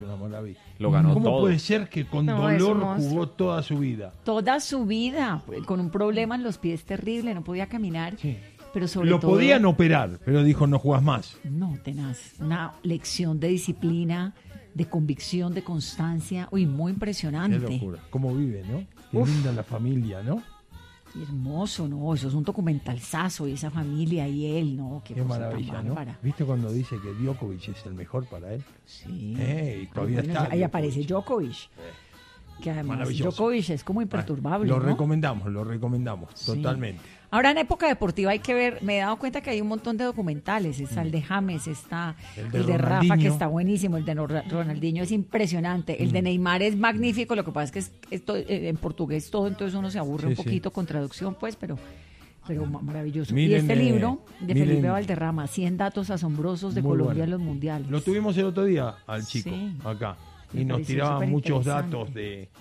Una maravilla. Lo ganó ¿Cómo todo. puede ser que con No, es un dolor monstruo. jugó toda su vida? Toda su vida, con un problema en los pies terrible, no podía caminar. Sí. Pero sobre Lo todo, podían operar, pero dijo no jugás más. no, tenaz. Una lección de disciplina, de convicción, de constancia. Uy, muy Qué impresionante. locura. ¿Cómo vive, no? Qué linda la familia, ¿no? Y hermoso, ¿no? Eso es un documentalzazo. Y esa familia y él, ¿no? Qué cosa maravilla, tan ¿no? bárbara. ¿Viste cuando dice que Djokovic es el mejor para él? Sí. Y todavía Bueno, está. ahí aparece Djokovic. Djokovic. Que además Maravilloso. Djokovic es como imperturbable, Lo ¿no? recomendamos, Sí. totalmente. Ahora en época deportiva hay que ver, me he dado cuenta que hay un montón de documentales, está el de James, está El el de de Rafa, Ronaldinho. que está buenísimo, el de Ronaldinho es impresionante, el de Neymar es magnífico, lo que pasa es que en portugués todo, entonces uno se aburre Sí, un sí. poquito con traducción, pues, pero maravilloso. Miren, y este libro de miren. Felipe Valderrama, 100 datos asombrosos de Muy Colombia bueno. en los mundiales. Lo tuvimos el otro día al chico, Sí. acá. Me Y nos pareció tiraban muchos superinteresante. datos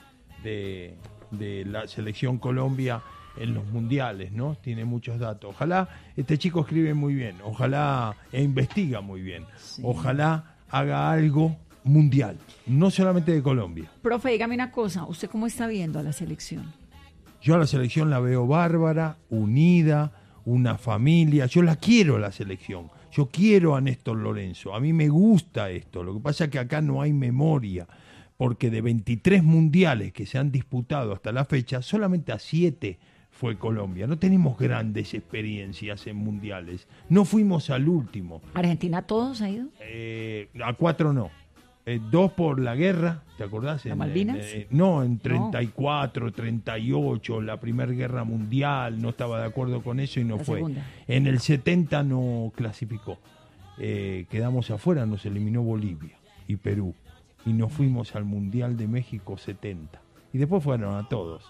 de la selección Colombia en los mundiales, ¿no? Tiene muchos datos. Ojalá, este chico escribe muy bien, ojalá investiga muy bien, Sí. ojalá haga algo mundial, no solamente de Colombia. Profe, dígame una cosa, ¿usted cómo está viendo a la selección? Yo a la selección la veo bárbara, unida, una familia. Yo la quiero a la selección. Yo quiero a Néstor Lorenzo. A mí me gusta esto. Lo que pasa es que acá no hay memoria. Porque de 23 mundiales que se han disputado hasta la fecha, solamente a 7 fue Colombia. No tenemos grandes experiencias en mundiales. No fuimos al último. ¿Argentina todos ha ido? A 4 no. 2 por la guerra, ¿te acordás? ¿La Malvinas? No, en 34, 38, la Primera Guerra Mundial, no estaba de acuerdo con eso y no La fue. segunda. En el 70 no clasificó. Quedamos afuera, nos eliminó Bolivia y Perú. Y nos fuimos al Mundial de México 70. Y después fueron a todos.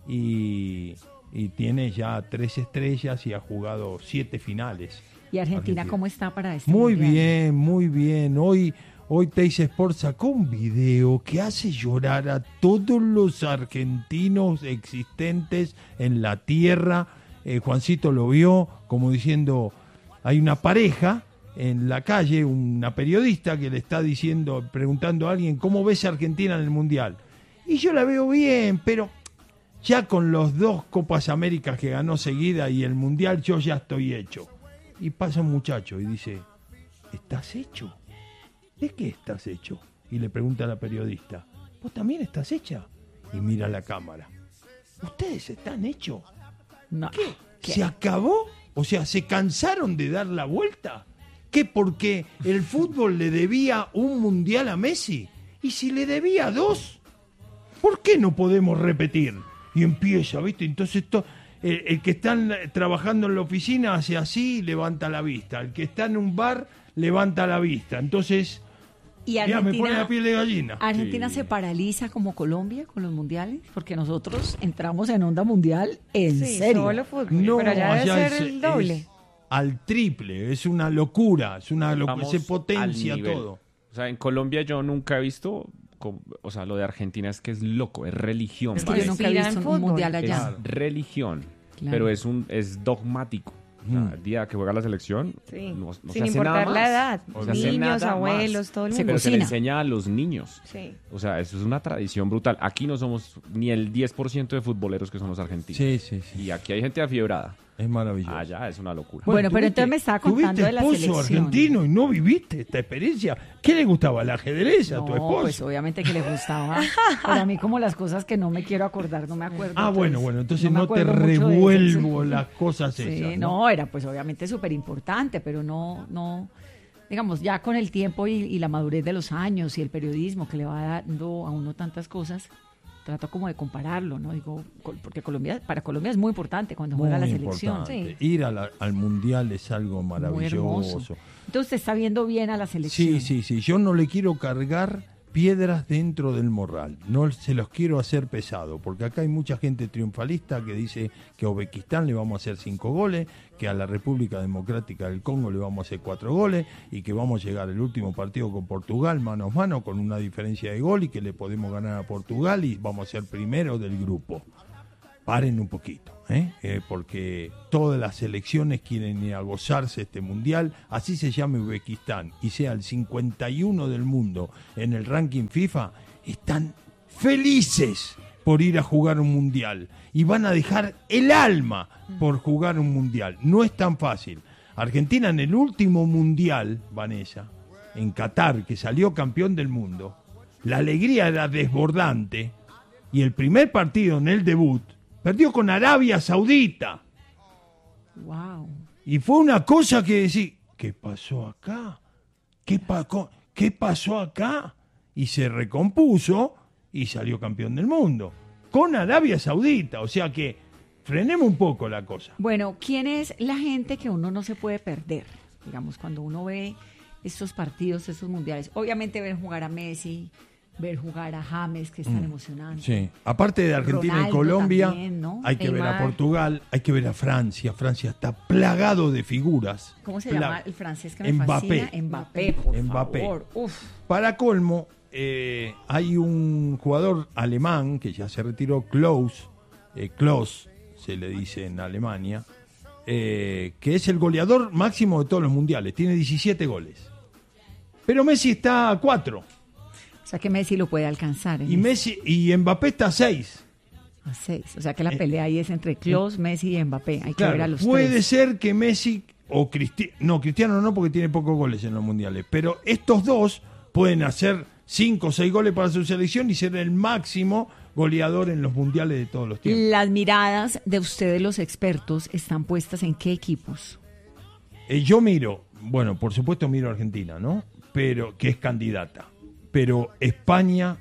Y tiene ya 3 estrellas y ha jugado 7 finales. ¿Y Argentina cómo está para este Muy mundial? bien, muy bien. Hoy Teis Sport sacó un video que hace llorar a todos los argentinos existentes en la tierra. Juancito lo vio como diciendo, hay una pareja en la calle, una periodista que le está diciendo, preguntando a alguien, ¿cómo ves a Argentina en el Mundial? Y yo la veo bien, pero ya con los 2 Copas Américas que ganó seguida y el Mundial, yo ya estoy hecho. Y pasa un muchacho y dice, ¿estás hecho? ¿De qué estás hecho? Y le pregunta a la periodista, ¿vos también estás hecha? Y mira la cámara. ¿Ustedes están hechos? No. ¿Qué? ¿Se acabó? O sea, ¿se cansaron de dar la vuelta? ¿Qué? ¿Porque el fútbol le debía un mundial a Messi? ¿Y si le debía 2? ¿Por qué no podemos repetir? Y empieza, ¿viste? Entonces el que está trabajando en la oficina hace así y levanta la vista. El que está en un bar levanta la vista. Entonces, ¿Y ya me pone la piel de gallina. Argentina Sí. se paraliza como Colombia con los mundiales? Porque nosotros entramos en onda mundial en Sí, serio. solo fútbol. No, pero allá debe allá ser el doble. es al triple, es una locura, Vamos se potencia al nivel. todo. O sea, en Colombia yo nunca he visto, o sea, lo de Argentina es que es loco, es religión. Es que yo ¿vale? nunca he Respiran visto un fútbol. mundial Es allá. religión, Claro. pero es dogmático. O sea, el día que juega la selección, Sí. no se Sin hace importar nada más. la edad. No se hace Niños, nada abuelos, más. todo el Se mundo. Pero se le cocina. enseña a los niños. Sí. O sea, eso es una tradición brutal. Aquí no somos ni el 10% de futboleros que son los argentinos. Sí, sí, sí. Y aquí hay gente afiebrada. Es maravilloso. Allá es una locura. Bueno, pero tuviste- entonces me estaba contando tuviste de la esposo selección. argentino y no viviste esta experiencia. ¿Qué le gustaba? ¿El ajedrez a tu No, esposo? pues obviamente que le gustaba. Pero a mí como las cosas que no me quiero acordar, no me acuerdo. bueno, entonces me no te acuerdo mucho de eso. revuelvo las cosas Sí, esas. no, era pues obviamente súper importante, pero no, digamos, ya con el tiempo y la madurez de los años y el periodismo que le va dando a uno tantas cosas, trato como de compararlo, ¿no? Digo, porque para Colombia es muy importante cuando juega la Muy selección. importante. Sí. Ir al mundial es algo Muy maravilloso. hermoso. Entonces usted está viendo bien a la selección. Sí. Yo no le quiero cargar piedras dentro del morral. No se los quiero hacer pesado, porque acá hay mucha gente triunfalista que dice que a Uzbekistán le vamos a hacer 5 goles, que a la República Democrática del Congo le vamos a hacer 4 goles y que vamos a llegar al último partido con Portugal mano a mano con una diferencia de gol y que le podemos ganar a Portugal y vamos a ser primero del grupo. paren un poquito, porque todas las selecciones quieren ir a gozarse este mundial, así se llame Uzbekistán y sea el 51 del mundo en el ranking FIFA, están felices por ir a jugar un mundial y van a dejar el alma por jugar un mundial. No es tan fácil. Argentina en el último mundial, Vanessa, en Qatar, que salió campeón del mundo, la alegría era desbordante y el primer partido en el debut perdió con Arabia Saudita. Wow. Y fue una cosa que decir, ¿qué pasó acá? ¿Qué pasó acá? Y se recompuso y salió campeón del mundo. Con Arabia Saudita. O sea que frenemos un poco la cosa. Bueno, ¿quién es la gente que uno no se puede perder? Digamos, cuando uno ve estos partidos, estos mundiales. Obviamente ver jugar a Messi, ver jugar a James, que es tan emocionante. Sí. Aparte de Argentina Ronaldo y Colombia, también, ¿no? hay que ver a Neymar. Portugal, hay que ver a Francia. Francia está plagado de figuras. ¿Cómo se llama el francés que me Mbappé. fascina? Mbappé, por Mbappé. favor. Uf. Para colmo, hay un jugador alemán que ya se retiró, Klose, se le dice en Alemania, que es el goleador máximo de todos los mundiales, tiene 17 goles. Pero Messi está a 4 O sea que Messi lo puede alcanzar. y Mbappé está a 6. A 6. O sea que la pelea ahí es entre Klose, Messi y Mbappé. Hay que ver a Claro, los puede tres. ser que Messi o Cristiano no, porque tiene pocos goles en los mundiales, pero estos dos pueden hacer 5 o 6 goles para su selección y ser el máximo goleador en los mundiales de todos los tiempos. Las miradas de ustedes, los expertos, están puestas en qué equipos. Yo miro, bueno, por supuesto miro a Argentina, ¿no? Pero que es candidata. Pero España,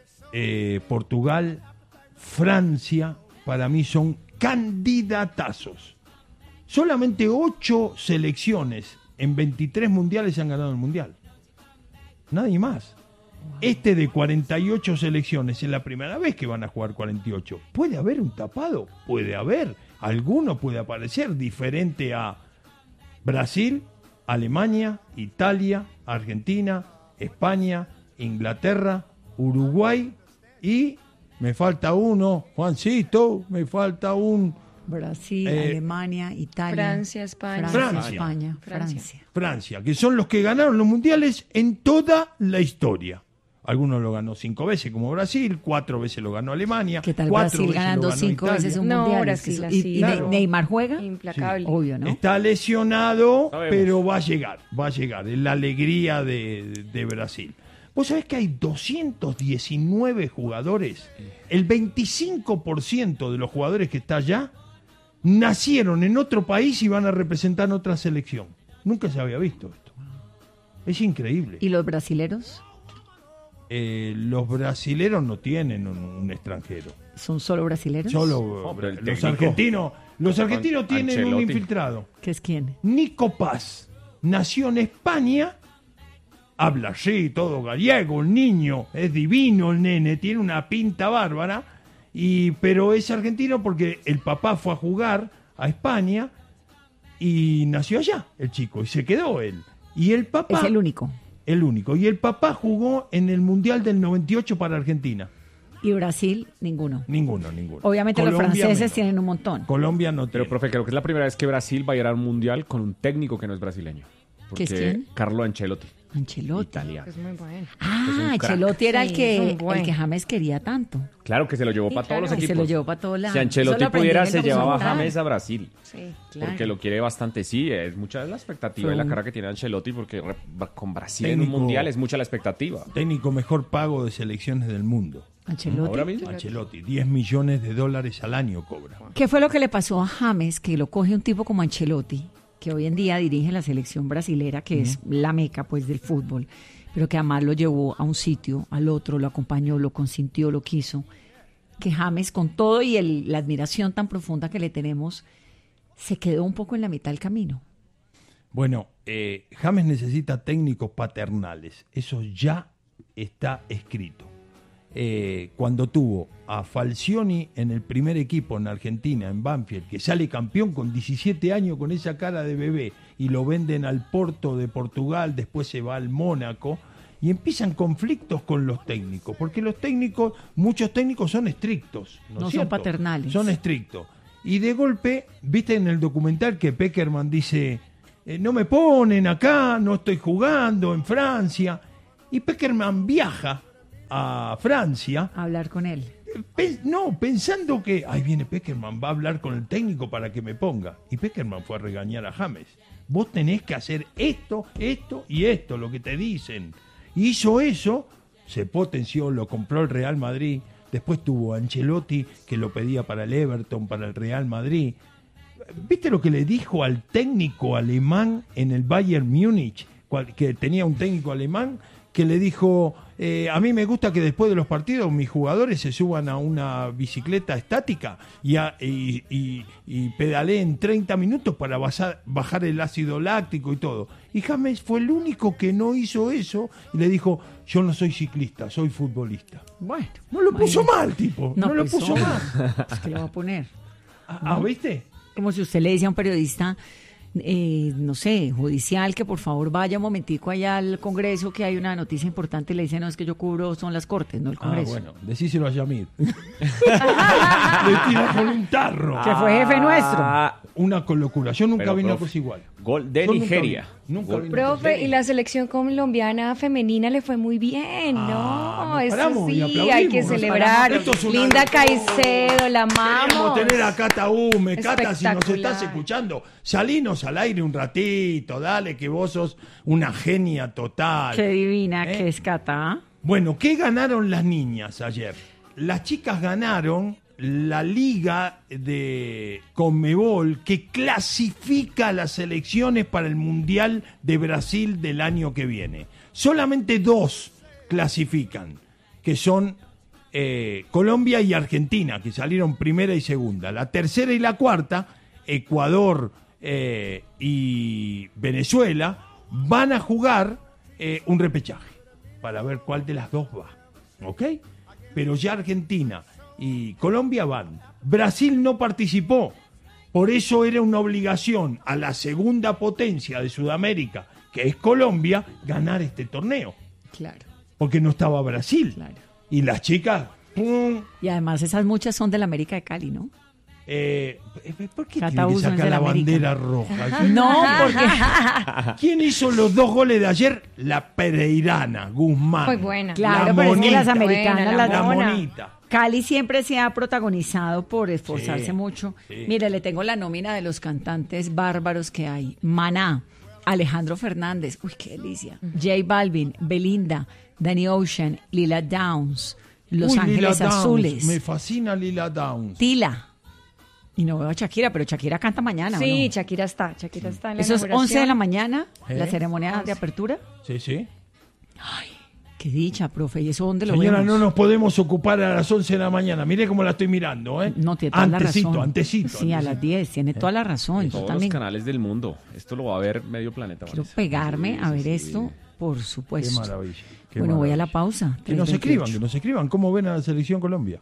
Portugal, Francia, para mí son candidatazos. Solamente 8 selecciones en 23 mundiales han ganado el mundial. Nadie más. Este de 48 selecciones es la primera vez que van a jugar 48. ¿Puede haber un tapado? Puede haber. Alguno puede aparecer diferente a Brasil, Alemania, Italia, Argentina, España, Inglaterra, Uruguay y me falta uno, Juancito, me falta un... Brasil, Alemania, Italia, Francia, España. Francia, que son los que ganaron los mundiales en toda la historia. Algunos lo ganó 5 veces, como Brasil, 4 veces lo ganó Alemania. ¿Qué tal 4 Brasil veces ganando lo ganó 5 Italia. veces un No, mundial? Brasil ¿Y así, claro. Neymar juega? Implacable. Obvio, ¿no? Está lesionado, Sabemos. pero va a llegar. Es la alegría de Brasil. Vos sabés que hay 219 jugadores. El 25% de los jugadores que está allá nacieron en otro país y van a representar otra selección. Nunca se había visto esto. Es increíble. ¿Y los brasileros? Los brasileros no tienen un extranjero. ¿Son solo brasileros? Solo pero el los técnico. argentinos. Los argentinos tienen un Ancelotti. infiltrado. ¿Qué es quién? Nico Paz nació en España, habla así, todo gallego, el niño, es divino el nene, tiene una pinta bárbara, pero es argentino porque el papá fue a jugar a España y nació allá el chico y se quedó él. Y el papá... Es el único. El único. Y el papá jugó en el Mundial del 98 para Argentina. ¿Y Brasil? Ninguno. Ninguno. Obviamente los Colombia franceses menos. tienen un montón. Colombia no Pero, tiene. profe, creo que es la primera vez que Brasil va a ir a un mundial con un técnico que no es brasileño. ¿Qué es Porque quién? Carlo Ancelotti, Ancelotti. italiano. Es muy bueno. Es Ah, un crack. Ancelotti era Sí, es un buen. el que James quería tanto. Claro que se lo llevó Sí, para todos los claro. Y equipos. se lo llevó para todos lados. Si Ancelotti Eso lo aprendí pudiera, en el se llevaba a documental. James a Brasil. Sí. Claro. Porque lo quiere bastante, sí, es mucha la expectativa Fue y la un- carrera que tiene Ancelotti, porque con Brasil en Técnico- un mundial es mucha la expectativa. Técnico mejor pago de selecciones del mundo. Ancelotti. Ahora mismo. Ancelotti, $10 millones al año cobra. ¿Qué fue lo que le pasó a James, que lo coge un tipo como Ancelotti, que hoy en día dirige la selección brasilera, que es la meca pues del fútbol, pero que además lo llevó a un sitio, al otro, lo acompañó, lo consintió, lo quiso, que James, con todo y la admiración tan profunda que le tenemos, se quedó un poco en la mitad del camino? Bueno, James necesita técnicos paternales. Eso ya está escrito. Cuando tuvo a Falcioni en el primer equipo en Argentina, en Banfield, que sale campeón con 17 años con esa cara de bebé y lo venden al Porto de Portugal, después se va al Mónaco y empiezan conflictos con los técnicos, porque los técnicos, muchos técnicos son estrictos, ¿no es No cierto? son paternales. Son estrictos. Y de golpe, viste en el documental que Pekerman dice, no me ponen acá, no estoy jugando en Francia. Y Pekerman viaja a Francia, A hablar con él. pensando que, ahí viene Pekerman, va a hablar con el técnico para que me ponga. Y Pekerman fue a regañar a James. Vos tenés que hacer esto, esto y esto, lo que te dicen. Y hizo eso, se potenció, lo compró el Real Madrid. Después tuvo a Ancelotti, que lo pedía para el Everton, para el Real Madrid. ¿Viste lo que le dijo al técnico alemán en el Bayern Múnich? Que tenía un técnico alemán que le dijo, a mí me gusta que después de los partidos mis jugadores se suban a una bicicleta estática y pedaleen 30 minutos para bajar el ácido láctico y todo. Y James fue el único que no hizo eso y le dijo, yo no soy ciclista, soy futbolista. Bueno. No lo puso mal, tipo. No lo pues, puso hombre, mal. pues, ¿qué le va a poner? ¿Viste? Como si usted le dice a un periodista, no sé, judicial, que por favor vaya un momentico allá al Congreso, que hay una noticia importante, y le dice, no, es que yo cubro, son las Cortes, no el Congreso. Bueno, decíselo a Yamir. Le tira con un tarro. Que fue jefe nuestro. Una locura. Yo nunca Pero, vi una profe, cosa igual. Gol de Yo nunca Nigeria. Nunca vi una Profe, cosa y la selección colombiana femenina le fue muy bien, ¿no? nos Eso paramos y sí, aplaudimos, hay que nos celebrar. paramos. Esto es una Linda locura. Caicedo, la Queríamos amamos. tener a Cata Hume. Cata, si nos Espectacular. estás escuchando, salinos al aire un ratito, dale, que vos sos una genia total. Qué divina que es Cata. Bueno, ¿qué ganaron las niñas ayer? Las chicas ganaron la liga de Conmebol que clasifica a las selecciones para el Mundial de Brasil del año que viene. Solamente 2 clasifican, que son Colombia y Argentina, que salieron primera y segunda. La tercera y la cuarta, Ecuador y Venezuela, van a jugar un repechaje para ver cuál de las dos va. ¿Ok? Pero ya Argentina y Colombia van. Brasil no participó. Por eso era una obligación a la segunda potencia de Sudamérica, que es Colombia, ganar este torneo. Claro. Porque no estaba Brasil. Claro. Y las chicas... ¡pum! Y además esas muchas son de la América de Cali, ¿no? ¿Por qué Cata tiene que Uso es sacar de la la América. bandera roja? No, porque... ¿Quién hizo los 2 goles de ayer? La Pereirana, Guzmán. Muy buena. Claro, La pero es que las monita. americanas, Buena, las La mona. monita. Cali siempre se ha protagonizado por esforzarse Sí, mucho. sí. Mire, le tengo la nómina de los cantantes bárbaros que hay. Maná, Alejandro Fernández, uy, qué delicia. J Balvin, Belinda, Danny Ocean, Lila Downs, Los Uy, Ángeles Lila Downs, Azules, me fascina Lila Downs. Tila. Y no veo a Shakira, pero Shakira canta mañana, ¿o Sí, no? Shakira está en la Eso es 11 de la inauguración. mañana, la ¿Eh? ceremonia de apertura. Sí, sí. Qué dicha, profe. ¿Y eso dónde lo Señora, vemos? no nos podemos ocupar a las 11 de la mañana. Mire cómo la estoy mirando, ¿eh? No, tiene toda la razón. Antecito. Sí, a las 10, tiene toda la razón. Yo Todos los también canales del mundo. Esto lo va a ver medio planeta. quiero Vanessa. pegarme Sí, a ver sí, esto, por Qué supuesto. maravilla. qué Bueno, voy a maravilla. la pausa. Que nos 3:28. escriban cómo ven a la selección Colombia.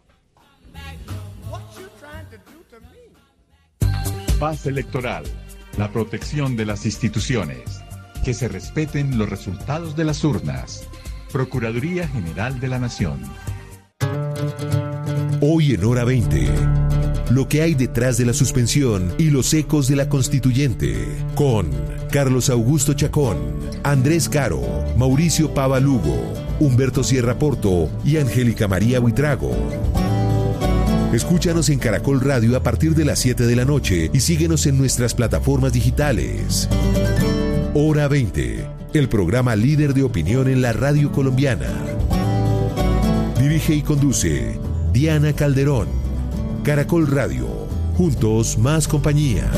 Paz electoral, la protección de las instituciones, que se respeten los resultados de las urnas. Procuraduría General de la Nación. Hoy en Hora 20, lo que hay detrás de la suspensión y los ecos de la constituyente, con Carlos Augusto Chacón, Andrés Caro, Mauricio Pava Lugo, Humberto Sierra Porto y Angélica María Buitrago. Escúchanos en Caracol Radio a partir de las 7 de la noche y síguenos en nuestras plataformas digitales. Hora 20, el programa líder de opinión en la radio colombiana. Dirige y conduce Diana Calderón. Caracol Radio, juntos más compañía.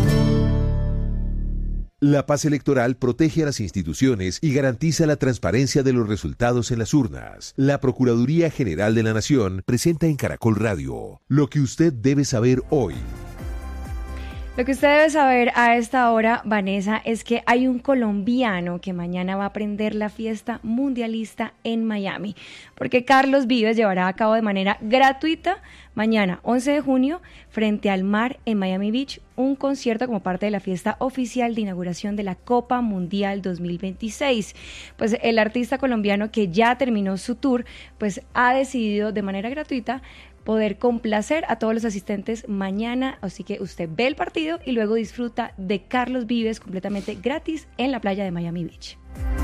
La paz electoral protege a las instituciones y garantiza la transparencia de los resultados en las urnas. La Procuraduría General de la Nación presenta en Caracol Radio lo que usted debe saber hoy. Lo que usted debe saber a esta hora, Vanessa, es que hay un colombiano que mañana va a prender la fiesta mundialista en Miami, porque Carlos Vives llevará a cabo de manera gratuita mañana, 11 de junio, frente al mar en Miami Beach, un concierto como parte de la fiesta oficial de inauguración de la Copa Mundial 2026. Pues el artista colombiano, que ya terminó su tour, pues ha decidido de manera gratuita poder complacer a todos los asistentes mañana, así que usted ve el partido y luego disfruta de Carlos Vives completamente gratis en la playa de Miami Beach.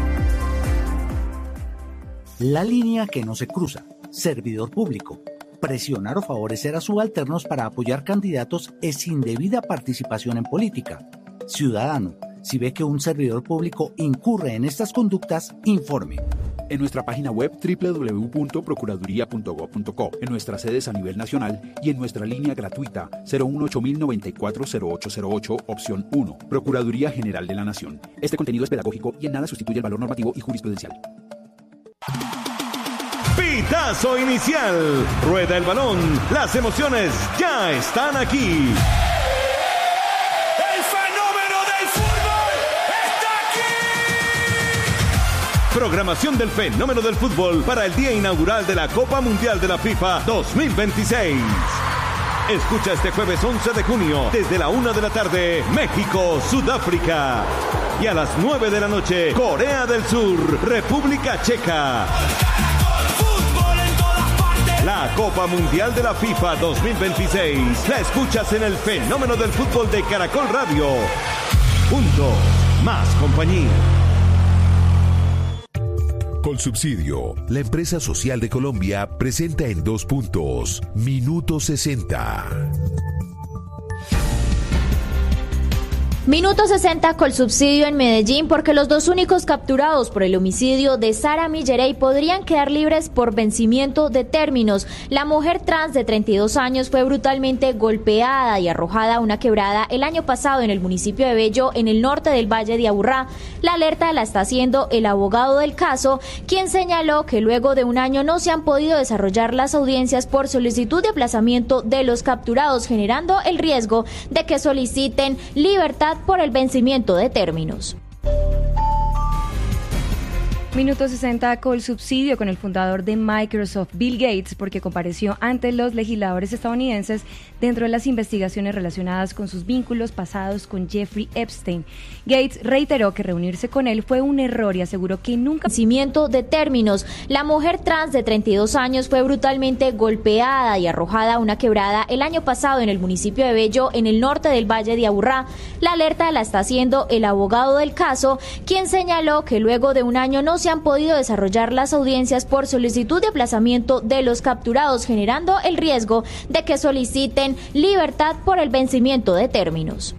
La línea que no se cruza, servidor público. Presionar o favorecer a subalternos para apoyar candidatos es indebida participación en política. Ciudadano, si ve que un servidor público incurre en estas conductas, informe. En nuestra página web www.procuraduría.gov.co, en nuestras sedes a nivel nacional y en nuestra línea gratuita 018-094-0808, opción 1, Procuraduría General de la Nación. Este contenido es pedagógico y en nada sustituye el valor normativo y jurisprudencial. Pitazo inicial. Rueda el balón. Las emociones ya están aquí. Programación del fenómeno del fútbol para el día inaugural de la Copa Mundial de la FIFA 2026. Escucha este jueves 11 de junio desde la 1 de la tarde, México, Sudáfrica. Y a las 9 de la noche, Corea del Sur, República Checa. La Copa Mundial de la FIFA 2026 la escuchas en el fenómeno del fútbol de Caracol Radio. Juntos, más compañía. Colsubsidio, la empresa social de Colombia, presenta en 2 puntos, Minuto 60. Minuto 60 Colsubsidio en Medellín, porque los 2 únicos capturados por el homicidio de Sara Millerey podrían quedar libres por vencimiento de términos. La mujer trans de 32 años fue brutalmente golpeada y arrojada a una quebrada el año pasado en el municipio de Bello, en el norte del Valle de Aburrá. La alerta la está haciendo el abogado del caso, quien señaló que luego de un año no se han podido desarrollar las audiencias por solicitud de aplazamiento de los capturados, generando el riesgo de que soliciten libertad por el vencimiento de términos. Minuto 60 Colsubsidio con el fundador de Microsoft, Bill Gates, porque compareció ante los legisladores estadounidenses dentro de las investigaciones relacionadas con sus vínculos pasados con Jeffrey Epstein. Gates reiteró que reunirse con él fue un error y aseguró que nunca... Vencimiento de términos. La mujer trans de 32 años fue brutalmente golpeada y arrojada a una quebrada el año pasado en el municipio de Bello, en el norte del Valle de Aburrá. La alerta la está haciendo el abogado del caso, quien señaló que luego de un año no se han podido desarrollar las audiencias por solicitud de aplazamiento de los capturados, generando el riesgo de que soliciten libertad por el vencimiento de términos.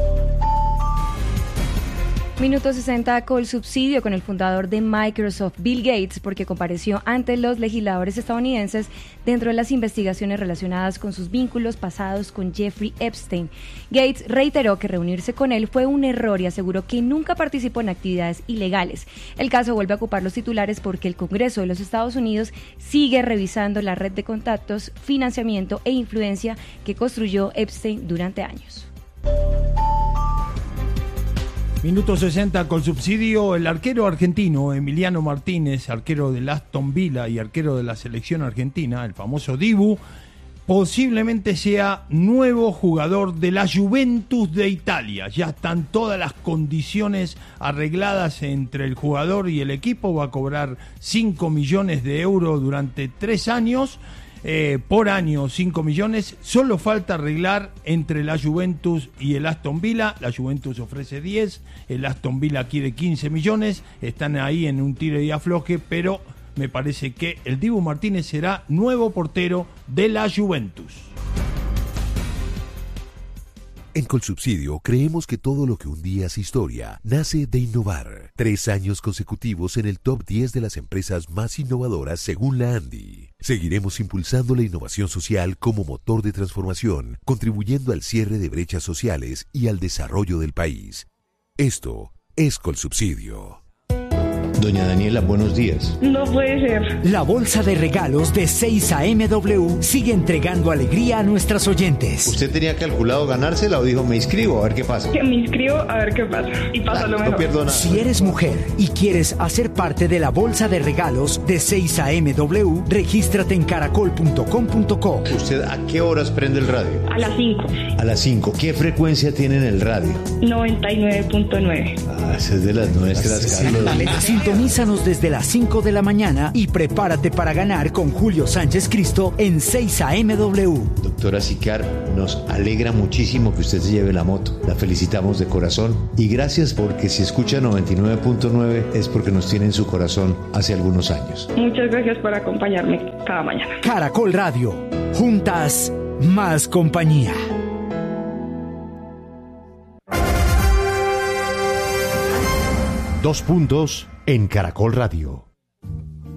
Minuto 60 Colsubsidio con el fundador de Microsoft, Bill Gates, porque compareció ante los legisladores estadounidenses dentro de las investigaciones relacionadas con sus vínculos pasados con Jeffrey Epstein. Gates reiteró que reunirse con él fue un error y aseguró que nunca participó en actividades ilegales. El caso vuelve a ocupar los titulares porque el Congreso de los Estados Unidos sigue revisando la red de contactos, financiamiento e influencia que construyó Epstein durante años. Minuto 60 Colsubsidio. El arquero argentino Emiliano Martínez, arquero del Aston Villa y arquero de la selección argentina, el famoso Dibu, posiblemente sea nuevo jugador de la Juventus de Italia. Ya están todas las condiciones arregladas entre el jugador y el equipo. Va a cobrar 5 millones de euros durante 3 años. Por año 5 millones, solo falta arreglar entre la Juventus y el Aston Villa. La Juventus ofrece 10, el Aston Villa quiere 15 millones, están ahí en un tiro y afloje, pero me parece que el Dibu Martínez será nuevo portero de la Juventus. En Colsubsidio creemos que todo lo que un día hace historia nace de innovar. 3 años consecutivos en el top 10 de las empresas más innovadoras según la ANDI. Seguiremos impulsando la innovación social como motor de transformación, contribuyendo al cierre de brechas sociales y al desarrollo del país. Esto es Colsubsidio. Doña Daniela, buenos días. No puede ser. La bolsa de regalos de 6am sigue entregando alegría a nuestras oyentes. ¿Usted tenía calculado ganársela o dijo me inscribo a ver qué pasa? Que me inscribo a ver qué pasa. Y pasa lo mejor. No pierdo nada. Si eres mujer y quieres hacer parte de la bolsa de regalos de 6amw, regístrate en caracol.com.co. ¿Usted a qué horas prende el radio? A las 5. A las 5. ¿Qué frecuencia tiene en el radio? 99.9. Ah, esa es de las nuestras, Carlos. Sintonízanos desde las 5 de la mañana y prepárate para ganar con Julio Sánchez Cristo en 6amw. Doctora Sicar, nos alegra muchísimo que usted se lleve la moto. La felicitamos de corazón y gracias porque si escucha 99.9 es porque nos tiene en su corazón hace algunos años. Muchas gracias por acompañarme cada mañana. Caracol Radio. Juntas, más compañía. Dos puntos en Caracol Radio.